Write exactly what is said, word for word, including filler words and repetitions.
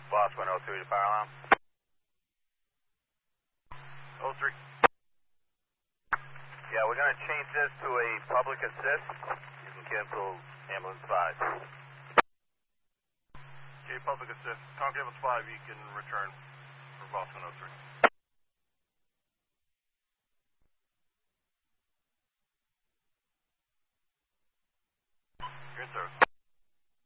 Boss one oh three to fire alarm. oh three. Yeah, we're going to change this to a public assist. You can cancel ambulance five. Okay, public assist. Concord ambulance five, you can return for boss one oh three. You're in service.